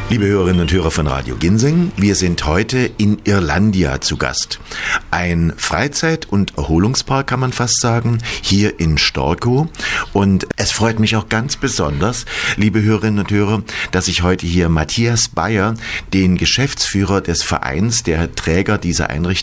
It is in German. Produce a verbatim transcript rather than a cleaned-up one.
Liebe Hörerinnen und Hörer von Radio Ginseng, wir sind heute in Irlandia zu Gast. Ein Freizeit- und Erholungspark, kann man fast sagen, hier in Storkow. Und es freut mich auch ganz besonders, liebe Hörerinnen und Hörer, dass ich heute hier Matthias Bayer, den Geschäftsführer des Vereins, der Träger dieser Einrichtung